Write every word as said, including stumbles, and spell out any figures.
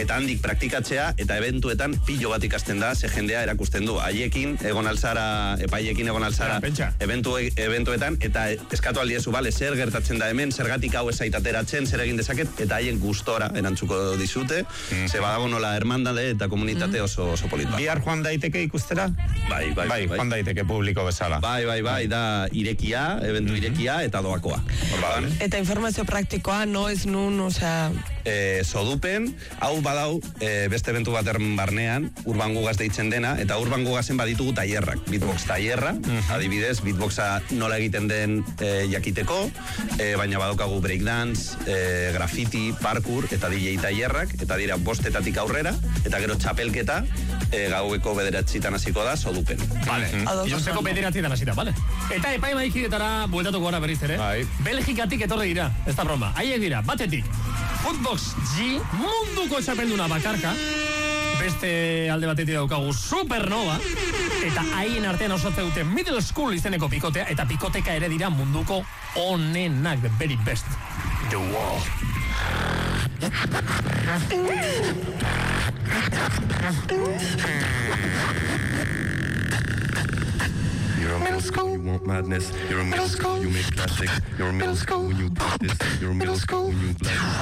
eta handik praktikatzea, eta eventuetan pilo bat ikasten da, ze jendea erakusten du. Haiekin, egon alzara, epaiekin egon alzara, eventu, eventuetan, eta eskatu aldiezu, bale, zer gertatzen da hemen, zergatik hau ezait ateratzen, zer egin dezaket, eta haien gustora erantzuko dizute, mm. ze badago nola hermandade eta komunitate oso, oso polit bat. Bihar joan daiteke ikustera? Bai, bai, bai, bai. Joan daiteke publiko bezala. Bai, bai, bai, da irekia, eventu irekia eta doakoa. Vale. Eta informazio praktikoa, noiz, nun, osea... E, sodupen, hau badau, e, beste eventu baten barnean, Urban Gugaz deitzen dena, eta Urban Gugazen baditugu tailerrak, beatbox tailerra, uh-huh. adibidez, beatboxa nola egiten den e, jakiteko, e, baina badokagu breakdance, e, graffiti, parkour, eta D J tailerrak, eta dira bostetatik aurrera, eta gero txapelketa, e, gaueko bederatzitan hasiko da, sodupen. Vale, uh-huh. Iosteko bederatzitan hasita, vale. Eta epai maikidetara bueltatuko gara berriz ere. Bai. Belgikatik etorri dira, ez da broma. Haiek dira, batetik, Footbox G, munduko txapelduna bakarka, beste alde batetik daukagu Supernova, eta haien artean osatzen dute Middle School izeneko pikotea, eta pikoteka ere dira munduko onenak, the very best. The world. You're a middle school, you want madness. You're a middle school, you make classic. You're a middle school, when you do this. You're a middle school, when you black.